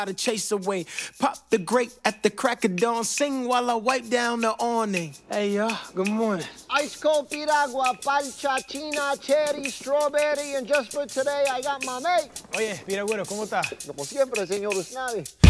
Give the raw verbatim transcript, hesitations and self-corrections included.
to chase away. Pop the grape at the crack of dawn. Sing while I wipe down the awning. Hey, y'all. Good morning. Ice cold piragua, palcha, china, cherry, strawberry, and just for today, I got my mate. Oye, Piragüero, ¿cómo estás? Como siempre, señor Usnavi.